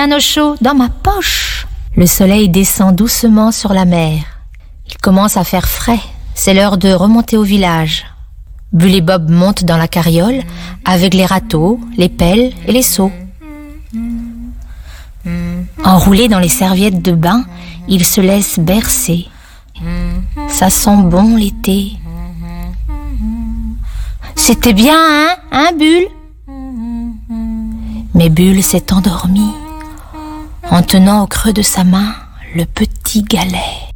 bien au chaud dans ma poche. Le soleil descend doucement sur la mer. Il commence à faire frais. C'est l'heure de remonter au village. Bull et Bob montent dans la carriole avec les râteaux, les pelles et les seaux. Enroulés dans les serviettes de bain, ils se laissent bercer. Ça sent bon l'été. C'était bien, hein, Bull? Mais Bull s'est endormi en tenant au creux de sa main le petit galet.